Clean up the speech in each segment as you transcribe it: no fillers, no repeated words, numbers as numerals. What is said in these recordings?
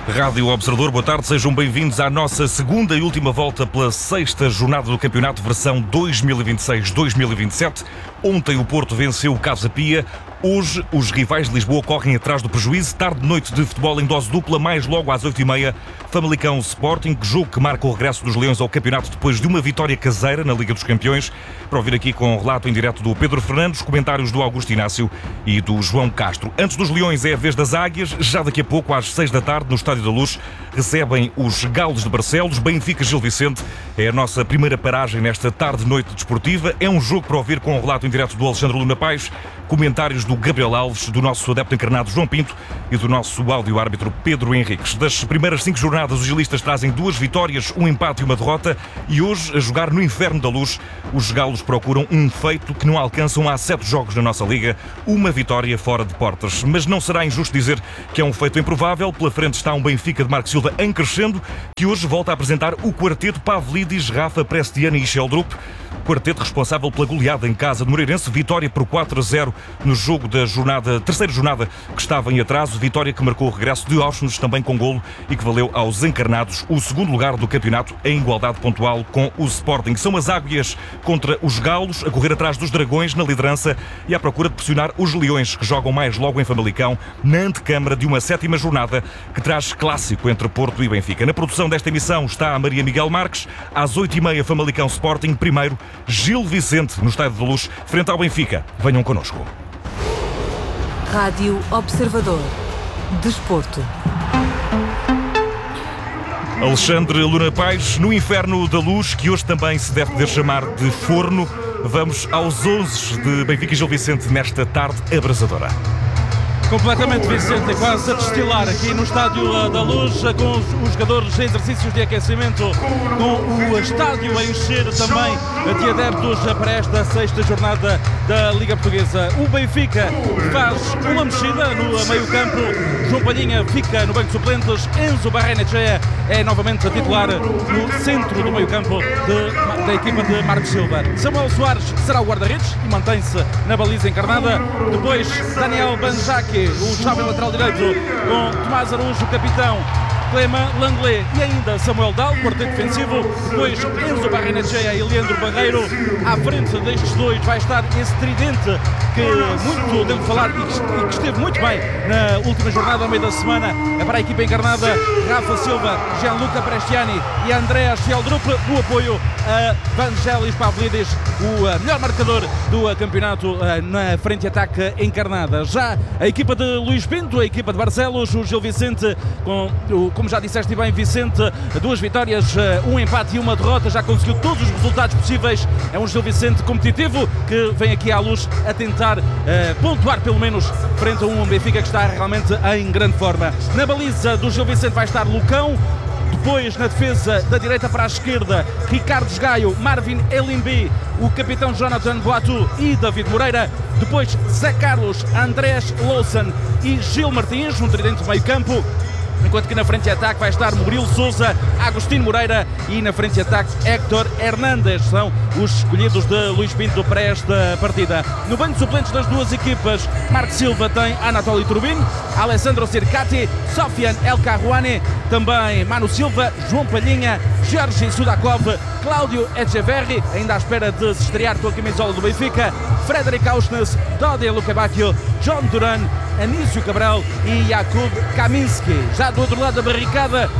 Rádio Observador, boa tarde, sejam bem-vindos à nossa segunda e última volta pela sexta jornada do campeonato versão 2026-2027. Ontem o Porto venceu o Casa Pia. Hoje os rivais de Lisboa correm atrás do prejuízo. Tarde-noite de futebol em dose dupla, mais logo às 8h30, Famalicão Sporting, jogo que marca o regresso dos Leões ao campeonato depois de uma vitória caseira na Liga dos Campeões. Para ouvir aqui com o relato em direto do Pedro Fernandes, comentários do Augusto Inácio e do João Castro. Antes dos Leões é a vez das Águias. Já daqui a pouco, às 6 da tarde, no Estádio da Luz, recebem os Galos de Barcelos. Benfica Gil Vicente é a nossa primeira paragem nesta tarde-noite desportiva. É um jogo para ouvir com o relato em direto do Alexandre Luna Paes, comentários do Gabriel Alves, do nosso adepto encarnado João Pinto e do nosso áudio-árbitro Pedro Henriques. Das primeiras 5 jornadas, os gilistas trazem 2 vitórias, um empate e uma derrota, e hoje, a jogar no Inferno da Luz, os galos procuram um feito que não alcançam há 7 jogos na nossa Liga, uma vitória fora de portas. Mas não será injusto dizer que é um feito improvável. Pela frente está um Benfica de Marco Silva em crescendo, que hoje volta a apresentar o quarteto Pavlidis, Rafa, Prestiano e Sheldrup. Quarteto responsável pela goleada em casa de Moreirense, vitória por 4-0 no jogo da terceira jornada que estava em atraso, vitória que marcou o regresso de Auschwitz também com golo e que valeu aos encarnados o segundo lugar do campeonato em igualdade pontual com o Sporting. São as Águias contra os Galos, a correr atrás dos Dragões na liderança e à procura de pressionar os Leões, que jogam mais logo em Famalicão, na antecâmara de uma 7ª jornada que traz clássico entre Porto e Benfica. Na produção desta emissão está a Maria Miguel Marques. Às 8h30, Famalicão Sporting, primeiro Gil Vicente no Estádio da Luz, frente ao Benfica. Venham connosco. Rádio Observador. Desporto. Alexandre Luna Paes, no Inferno da Luz, que hoje também se deve poder chamar de forno. Vamos aos 11 de Benfica e Gil Vicente nesta tarde abrasadora. Completamente, Vicente, quase a destilar aqui no Estádio da Luz, com os jogadores em exercícios de aquecimento, com o estádio a encher também de adeptos para esta 6ª jornada da Liga Portuguesa. O Benfica faz uma mexida no meio-campo, João Palhinha fica no banco de suplentes, Enzo Barrenechea é novamente a titular no centro do meio-campo da equipa de Marcos Silva. Samuel Soares será o guarda-redes e mantém-se na baliza encarnada. Depois, Daniel Banjaki, o chave lateral direito, com Tomás Araújo, o capitão, Clément Langlais e ainda Samuel Dal, quarteto defensivo. Depois Enzo Barrenechea e Leandro Barreiro. À frente destes dois vai estar esse tridente que muito deu de falar e que esteve muito bem na última jornada, ao meio da semana, para a equipa encarnada. Rafa Silva, Gianluca Prestiani e Andreas Sheldrup, no apoio a Vangelis Pavlidis, o melhor marcador do campeonato na frente de ataque encarnada. Já a equipa de Luís Pinto, a equipa de Barcelos, o Gil Vicente, como já disseste bem, Vicente, 2 vitórias, um empate e uma derrota, já conseguiu todos os resultados possíveis. É um Gil Vicente competitivo que vem aqui à Luz a tentar pontuar pelo menos frente a um Benfica que está realmente em grande forma. Na baliza do Gil Vicente vai estar Lucão. Depois, na defesa, da direita para a esquerda, Ricardo Gaio, Marvin Elimbi, o capitão Jonathan Boatu e David Moreira. Depois, Zé Carlos, Andrés Louçan e Gil Martins, um tridente de meio campo. Enquanto que na frente de ataque vai estar Murilo Sousa, Agostinho Moreira e na frente de ataque Héctor Hernández. São os escolhidos de Luís Pinto para esta partida. No banco de suplentes das duas equipas, Marco Silva tem Anatoly Trubin, Alessandro Circati, Sofian El Karouani, também Manu Silva, João Palhinha, Jorge Sudakov, Cláudio Echeverri, ainda à espera de se estrear com a camisola do Benfica, Frederic Auschnes, Dodi Lukebakio, John Duran, Anísio Cabral e Jakub Kaminski. Já do outro lado da barricada,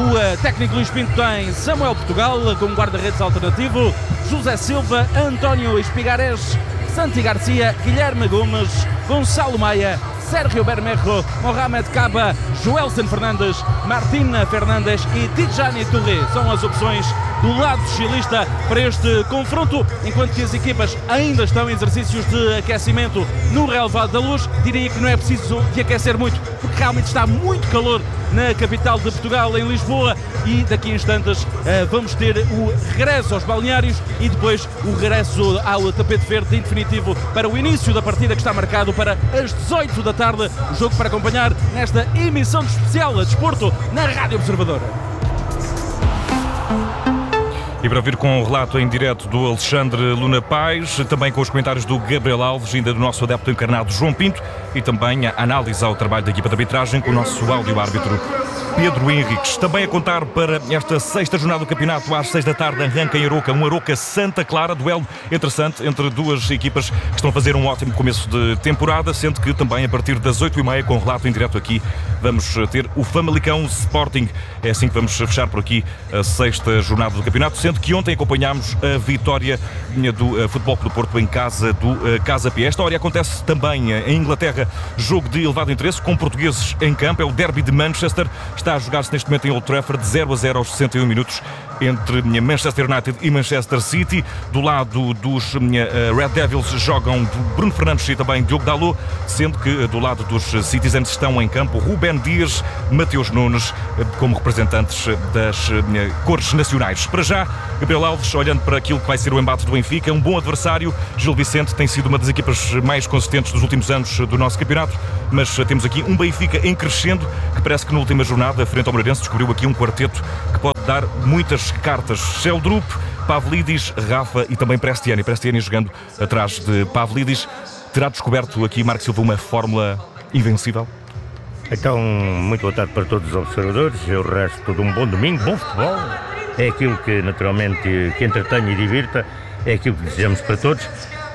o técnico Luís Pinto tem Samuel Portugal com um guarda-redes alternativo, José Silva, António Espigares, Santi Garcia, Guilherme Gomes, Gonçalo Maia, Sérgio Bermejo, Mohamed Kaba, Joelson Fernandes, Martina Fernandes e Tijani Touré. São as opções do lado chilista para este confronto, enquanto que as equipas ainda estão em exercícios de aquecimento no relevado da Luz. Diria que não é preciso de aquecer muito, porque realmente está muito calor na capital de Portugal, em Lisboa, e daqui a instantes vamos ter o regresso aos balneários e depois o regresso ao tapete verde em definitivo para o início da partida, que está marcado para as 18 da tarde, o jogo para acompanhar nesta emissão especial a Desporto na Rádio Observador. E para ouvir com o relato em direto do Alexandre Luna Paes, também com os comentários do Gabriel Alves, ainda do nosso adepto encarnado João Pinto, e também a análise ao trabalho da equipa de arbitragem com o nosso áudio-árbitro Pedro Henriques. Também a contar para esta sexta jornada do campeonato, às 6 da tarde, arranca em Aroca, um Aroca-Santa Clara, duelo interessante entre duas equipas que estão a fazer um ótimo começo de temporada, sendo que também a partir das 8h30, com relato em direto aqui, vamos ter o Famalicão Sporting. É assim que vamos fechar por aqui a sexta jornada do campeonato, sendo que ontem acompanhámos a vitória do Futebol Clube do Porto em casa do Casa Pia. Esta hora acontece também em Inglaterra, jogo de elevado interesse, com portugueses em campo, é o Derby de Manchester. Está a jogar-se neste momento em Old Trafford, 0-0 aos 61 minutos entre Manchester United e Manchester City. Do lado dos Red Devils jogam Bruno Fernandes e também Diogo Dalot, sendo que do lado dos Citizens estão em campo Rubén Dias, Mateus Nunes, como representantes das cores nacionais. Para já, Gabriel Alves, olhando para aquilo que vai ser o embate do Benfica, um bom adversário. Gil Vicente tem sido uma das equipas mais consistentes dos últimos anos do nosso campeonato, mas temos aqui um Benfica em crescendo, que parece que na última jornada, frente ao Moreirense, descobriu aqui um quarteto que pode dar muitas cartas. Sheldrup, Pavlidis, Rafa e também Prestiani. Prestiani jogando atrás de Pavlidis. Terá descoberto aqui, Marco Silva, uma fórmula invencível? Então, muito boa tarde para todos os observadores. Eu resto de um bom domingo, bom futebol. É aquilo que, naturalmente, que entretenha e divirta. É aquilo que desejamos para todos.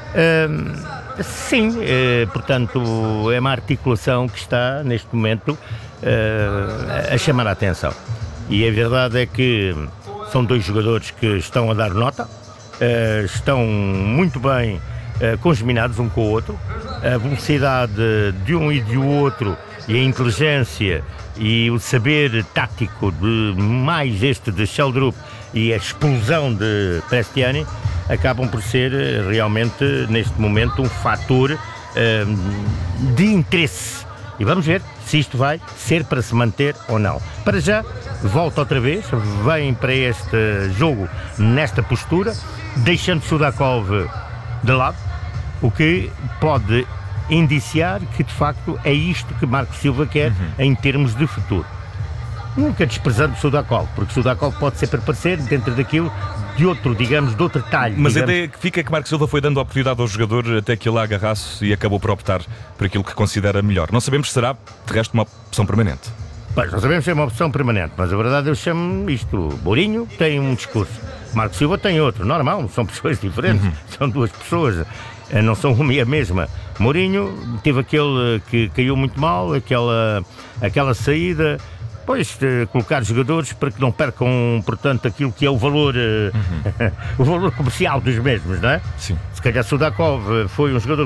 Sim, portanto, é uma articulação que está, neste momento, a chamar a atenção. E a verdade é que são dois jogadores que estão a dar nota, estão muito bem congeminados um com o outro. A velocidade de um e do outro e a inteligência e o saber tático de mais este de Sheldrup e a explosão de Prestiani acabam por ser realmente neste momento um fator de interesse. E vamos ver se isto vai ser para se manter ou não. Para já, volta outra vez, vem para este jogo nesta postura, deixando Sudakov de lado, o que pode indiciar que de facto é isto que Marco Silva quer em termos de futuro. Nunca desprezando Sudakov, porque Sudakov pode sempre aparecer dentro daquilo de outro, digamos, de outro talho. Mas a ideia que fica é que Marco Silva foi dando a oportunidade ao jogador até que ele agarrasse e acabou por optar por aquilo que considera melhor. Não sabemos se será, de resto, uma opção permanente. Pois, não sabemos se é uma opção permanente, mas a verdade eu chamo isto. Mourinho tem um discurso, Marco Silva tem outro. Normal, são pessoas diferentes, são duas pessoas, não são uma e a mesma. Mourinho teve aquele que caiu muito mal, aquela saída. Pois, colocar jogadores para que não percam, portanto, aquilo que é o valor, o valor comercial dos mesmos, não é? Sim. Se calhar Sudakov foi um jogador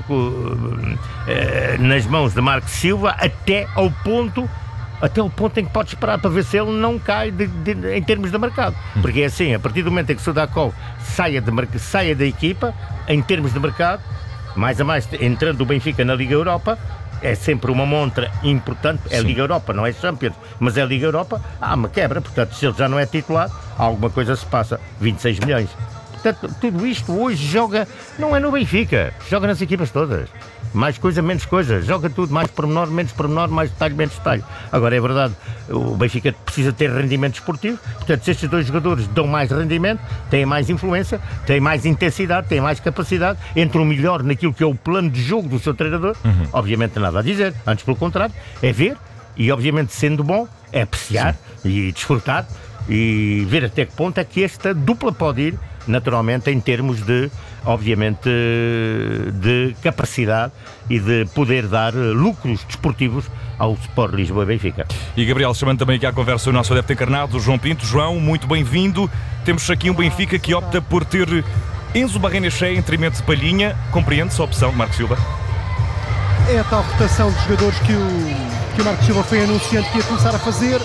nas mãos de Marco Silva até o ponto em que pode esperar para ver se ele não cai em termos de mercado. Porque é assim, a partir do momento em que Sudakov saia da equipa, em termos de mercado, mais a mais, entrando o Benfica na Liga Europa, é sempre uma montra importante, é Liga Europa, não é Champions, mas é Liga Europa, há uma quebra, portanto, se ele já não é titular, alguma coisa se passa, 26 milhões. Portanto, tudo isto hoje joga, não é no Benfica, joga nas equipas todas. Mais coisa, menos coisa, joga tudo, mais pormenor, menos pormenor, mais detalhe, menos detalhe. Agora, é verdade, o Benfica precisa ter rendimento esportivo, portanto, se estes dois jogadores dão mais rendimento, têm mais influência, têm mais intensidade, têm mais capacidade, entram melhor naquilo que é o plano de jogo do seu treinador, obviamente nada a dizer, antes pelo contrário, é ver, e obviamente sendo bom, é apreciar e desfrutar, e ver até que ponto é que esta dupla pode ir, naturalmente, em termos de, obviamente, de capacidade e de poder dar lucros desportivos ao Sport Lisboa e Benfica. E Gabriel, chamando também aqui à conversa o nosso adepto encarnado, João Pinto. João, muito bem-vindo. Temos aqui um Benfica que opta por ter Enzo Barrenechea em detrimento de Palhinha. Compreende-se a opção de Marco Silva? É a tal rotação de jogadores que o Marco Silva foi anunciando que ia começar a fazer.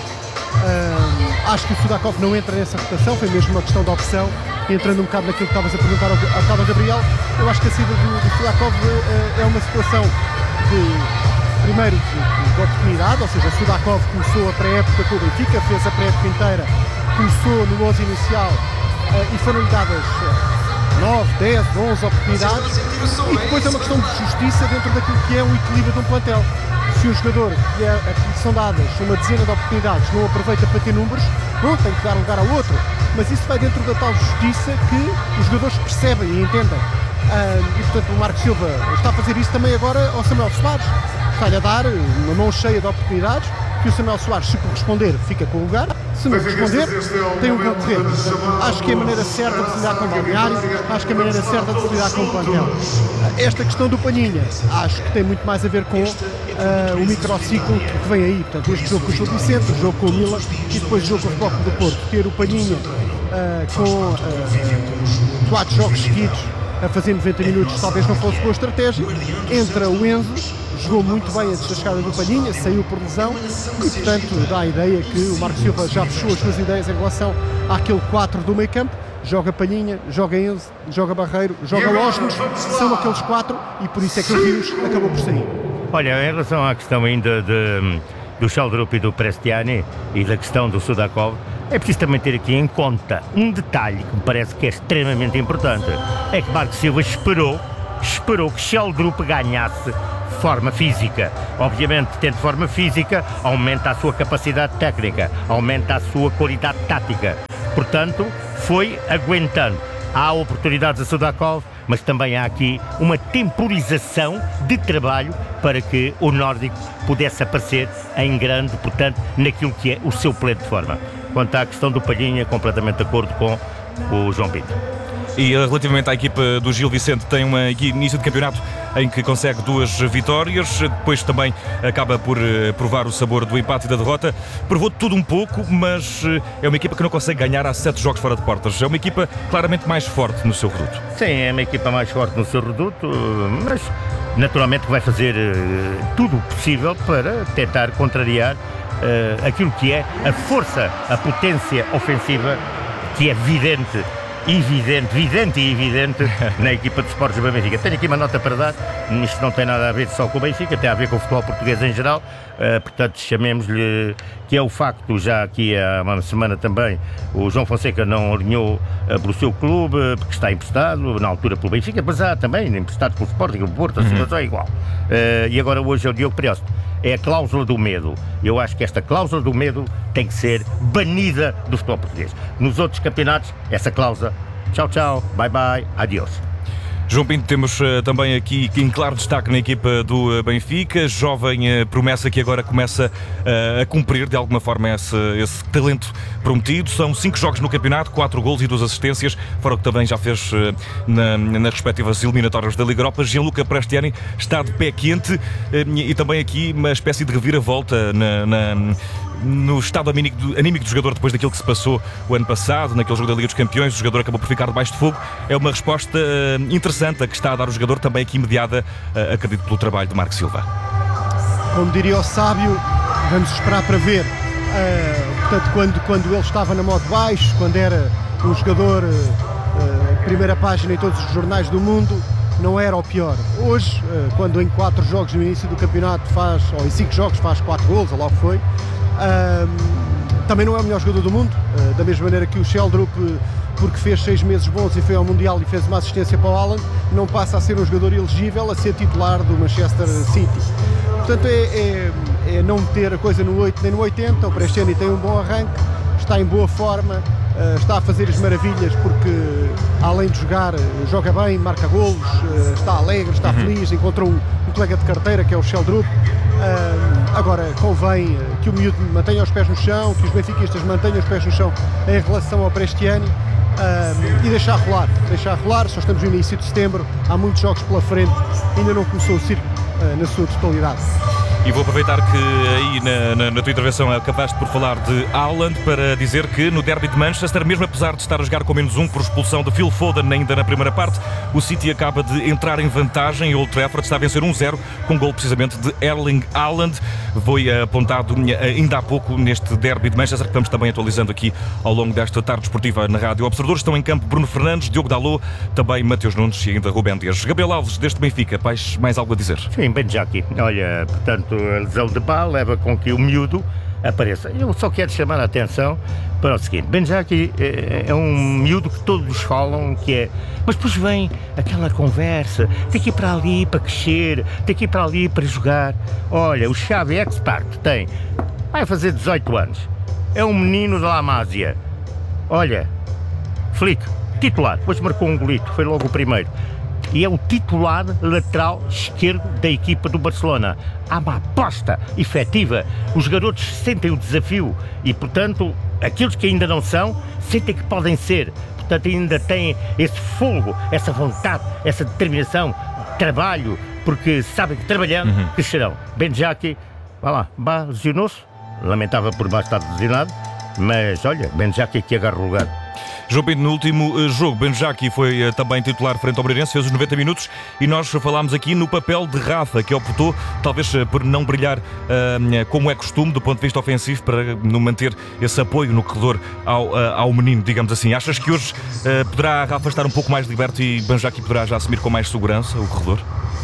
Acho que o Sudakov não entra nessa rotação, foi mesmo uma questão de opção, entrando um bocado naquilo que estavas a perguntar ao Gabriel. Eu acho que a saída do Sudakov é uma situação primeiro de oportunidade, ou seja, o Sudakov começou a pré-época com o Benfica, fez a pré-época inteira, começou no 11 inicial e foram-lhe dadas 9, 10, 11 oportunidades, e depois é uma questão de justiça dentro daquilo que é o equilíbrio de um plantel. Se um jogador que são dadas uma dezena de oportunidades não aproveita para ter números, bom, tem que dar lugar ao outro, mas isso vai dentro da tal justiça que os jogadores percebem e entendem. E portanto o Marco Silva está a fazer isso também agora ao Samuel Soares, está-lhe a dar uma mão cheia de oportunidades, que o Samuel Soares, se corresponder, fica com o lugar, se não corresponder, tem um concorrente. Acho que é a maneira certa de se lidar com o balneário, acho que é a maneira certa de se lidar com o plantel. Esta questão do Palhinha, acho que tem muito mais a ver com o microciclo que vem aí. Portanto, este jogo com o Gil Vicente, o jogo com o Milan e depois o jogo com o Futebol Clube do Porto. Ter o Palhinha com 4 jogos seguidos a fazer 90 minutos talvez não fosse boa estratégia. Entra o Enzo, jogou muito bem antes da chegada do Palhinha, saiu por lesão e, portanto, dá a ideia que o Marco Silva já fechou as suas ideias em relação àquele 4 do meio campo. Joga Palhinha, joga Enzo, joga Barreiro, joga Losnos, são aqueles 4 e por isso é que o vírus acabou por sair. Olha, em relação à questão ainda do Sheldrup e do Prestiani e da questão do Sudakov, é preciso também ter aqui em conta um detalhe que me parece que é extremamente importante. É que Marco Silva esperou que Sheldrup ganhasse forma física. Obviamente, tendo forma física, aumenta a sua capacidade técnica, aumenta a sua qualidade tática. Portanto, foi aguentando. Há oportunidades a Sudakov, mas também há aqui uma temporização de trabalho para que o nórdico pudesse aparecer em grande, portanto, naquilo que é o seu pleno de forma. Quanto à questão do Palhinha, completamente de acordo com o João Pinto. E relativamente à equipa do Gil Vicente, tem um início de campeonato em que consegue 2 vitórias, depois também acaba por provar o sabor do empate e da derrota. Provou de tudo um pouco, mas é uma equipa que não consegue ganhar há 7 jogos fora de portas. É uma equipa claramente mais forte no seu reduto. Sim, é uma equipa mais forte no seu reduto, mas naturalmente vai fazer tudo o possível para tentar contrariar aquilo que é a força, a potência ofensiva que é evidente na equipa de Sporting do Benfica. Tenho aqui uma nota para dar, isto não tem nada a ver só com o Benfica, tem a ver com o futebol português em geral, portanto chamemos-lhe que é o facto, já aqui há uma semana também, o João Fonseca não alinhou pelo seu clube, porque está emprestado, na altura pelo Benfica, mas há também emprestado pelo Sporting, pelo Porto, a situação é igual. E agora hoje é o Diogo Preoste. É a cláusula do medo. Eu acho que esta cláusula do medo tem que ser banida do futebol português. Nos outros campeonatos, essa cláusula, tchau, tchau, bye, bye, adiós. João Pinto, temos também aqui em claro destaque na equipa do Benfica, jovem promessa que agora começa a cumprir de alguma forma esse talento prometido. São 5 jogos no campeonato, 4 golos e 2 assistências, fora o que também já fez nas respectivas eliminatórias da Liga Europa. Gianluca Prestiani está de pé quente e também aqui uma espécie de reviravolta no estado anímico do jogador depois daquilo que se passou o ano passado, naquele jogo da Liga dos Campeões. O jogador acabou por ficar debaixo de fogo. É uma resposta interessante a que está a dar o jogador, também aqui mediada, acredito, pelo trabalho de Marco Silva. Como diria o sábio, vamos esperar para ver. Portanto, quando ele estava na modo baixo, quando era um jogador primeira página em todos os jornais do mundo, não era o pior. Hoje, quando em 4 jogos no início do campeonato ou em 5 jogos faz 4 golos, ou lá o que foi, também não é o melhor jogador do mundo, da mesma maneira que o Sheldrup, porque fez 6 meses bons e foi ao Mundial e fez uma assistência para o Haaland, não passa a ser um jogador elegível a ser titular do Manchester City. Portanto, é não meter a coisa no 8 nem no 80. O Prestiani tem um bom arranque, está em boa forma, está a fazer as maravilhas porque, além de jogar, joga bem, marca golos, está alegre, está feliz, encontrou um colega de carteira que é o Sheldrup. Agora convém que o miúdo mantenha os pés no chão, que os benfiquistas mantenham os pés no chão em relação ao Prestiani e deixar rolar. Só estamos no início de setembro, há muitos jogos pela frente, ainda não começou o circo na sua totalidade. E vou aproveitar que aí na tua intervenção acabaste por falar de Haaland para dizer que no derby de Manchester, mesmo apesar de estar a jogar com -1 por expulsão de Phil Foden ainda na primeira parte, o City acaba de entrar em vantagem e o Old Trafford está a vencer 1-0 com gol precisamente de Erling Haaland. Foi apontado ainda há pouco neste derby de Manchester, que estamos também atualizando aqui ao longo desta tarde esportiva na Rádio Observador. Estão em campo Bruno Fernandes, Diogo Dalot, também Mateus Nunes e ainda Rubén Dias. Gabriel Alves, deste Benfica, mais algo a dizer? Sim, bem já aqui. Olha, portanto, a lesão de Bá leva com que o miúdo apareça. Eu só quero chamar a atenção para o seguinte: Benjaki é um miúdo que todos falam que é, mas depois vem aquela conversa, tem que ir para ali para crescer, tem que ir para ali para jogar. Olha, o Xavi Expert vai fazer 18 anos, é um menino da Amásia. Olha, Flick, titular, depois marcou um golito, foi logo o primeiro. e é o titular lateral esquerdo da equipa do Barcelona. Há uma aposta efetiva, os garotos sentem o desafio e, portanto, aqueles que ainda não são, sentem que podem ser. Portanto, ainda têm esse fogo, essa vontade, essa determinação, trabalho, porque sabem que trabalhando crescerão. Benjaki, lesionou-se, lamentável por baixo estar lesionado, mas olha, Benjaki que agarra o lugar. João Pinto, no último jogo, Benjaki foi também titular frente ao Moreirense, fez os 90 minutos e nós falámos aqui no papel de Rafa, que optou, talvez por não brilhar como é costume, do ponto de vista ofensivo, para não manter esse apoio no corredor ao menino, digamos assim. Achas que hoje poderá Rafa estar um pouco mais liberto e Benjaki poderá já assumir com mais segurança o corredor?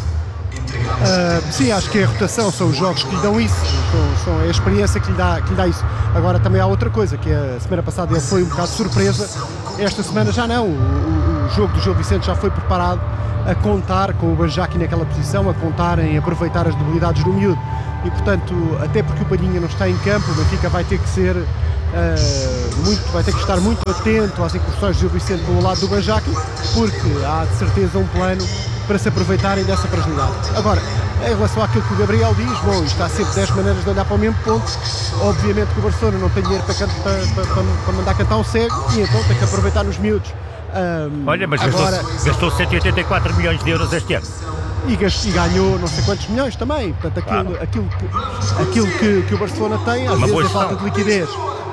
Sim, acho que é a rotação, são os jogos que lhe dão isso, são a experiência que lhe dá isso. Agora também há outra coisa, que a semana passada ele foi um bocado surpresa, esta semana já não, o jogo do Gil Vicente já foi preparado a contar com o Benjaki naquela posição, a contar em aproveitar as debilidades do miúdo e portanto, até porque o Palhinha não está em campo, o Benfica vai ter que ser vai ter que estar muito atento às incursões do Gil Vicente pelo lado do Benjaki, porque há de certeza um plano para se aproveitarem dessa fragilidade. Agora, em relação àquilo que o Gabriel diz, bom, isto há sempre 10 maneiras de olhar para o mesmo ponto. Obviamente que o Barcelona não tem dinheiro para mandar cantar um cego e então tem que aproveitar nos miúdos. Olha, mas gastou 184 milhões de euros este ano. E ganhou não sei quantos milhões também. Portanto, aquilo que o Barcelona tem, às vezes é falta de liquidez.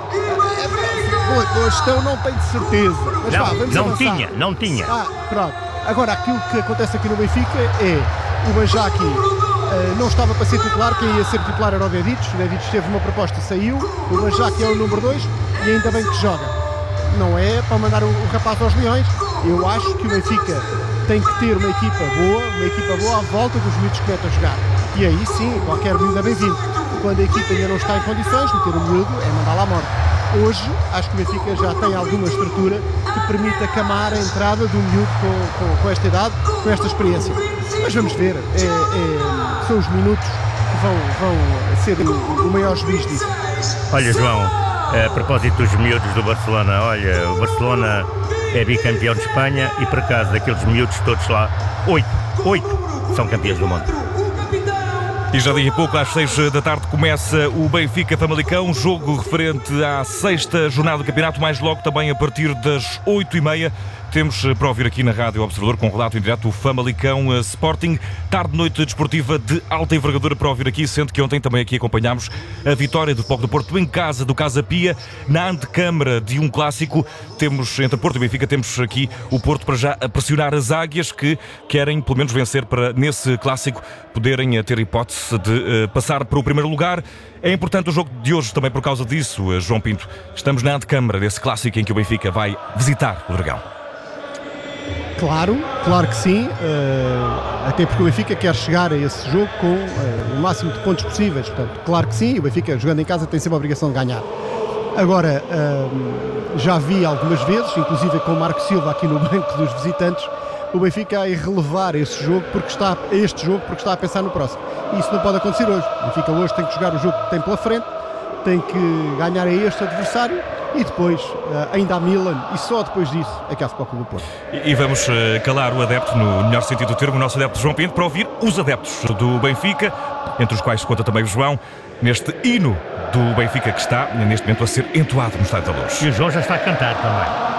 A gestão não tem de certeza. Mas não tinha. Pronto. Agora, aquilo que acontece aqui no Benfica é o Benjaki não estava para ser titular, quem ia ser titular era o Dedić. O Dedić teve uma proposta e saiu. O Benjaki é o número 2 e ainda bem que joga. Não é para mandar o rapaz aos leões. Eu acho que o Benfica tem que ter uma equipa boa à volta dos miúdos que metem a jogar. E aí sim, qualquer miúdo é bem-vindo. Quando a equipa ainda não está em condições, meter o miúdo é mandar lá a morte. Hoje, acho que o Benfica já tem alguma estrutura que permite acamar a entrada de um miúdo com esta idade, com esta experiência. Mas vamos ver, são os minutos que vão ser o maior juiz disso. Olha, João, a propósito dos miúdos do Barcelona, olha, o Barcelona é bicampeão de Espanha e, por acaso, daqueles miúdos todos lá, 8 são campeões do mundo. E já daqui a pouco, às 6 da tarde, começa o Benfica Famalicão, jogo referente à 6ª jornada do campeonato, mais logo também a partir das 8h30. Temos para ouvir aqui na Rádio Observador, com relato em direto, o Famalicão Sporting. Tarde-noite desportiva de alta envergadura para ouvir aqui, sendo que ontem também aqui acompanhámos a vitória do Futebol do Porto em casa do Casa Pia, na antecâmara de um clássico. Temos, entre Porto e Benfica, temos aqui o Porto para já a pressionar as águias que querem pelo menos vencer para, nesse clássico, poderem ter hipótese de passar para o primeiro lugar. É importante o jogo de hoje também por causa disso, João Pinto. Estamos na antecâmara desse clássico em que o Benfica vai visitar o Dragão. Claro que sim, até porque o Benfica quer chegar a esse jogo com o máximo de pontos possíveis, portanto, claro que sim, o Benfica jogando em casa tem sempre a obrigação de ganhar. Agora, já vi algumas vezes, inclusive com o Marco Silva aqui no banco dos visitantes, o Benfica a relevar este jogo porque está a pensar no próximo. E isso não pode acontecer hoje. O Benfica hoje tem que jogar o jogo que tem pela frente, tem que ganhar a este adversário e depois ainda há Milan e só depois disso é que há Futebol Clube do Porto. E vamos calar o adepto, no melhor sentido do termo, o nosso adepto João Pinto, para ouvir os adeptos do Benfica, entre os quais se conta também o João, neste hino do Benfica que está neste momento a ser entoado no Estádio da Luz. E o João já está a cantar também.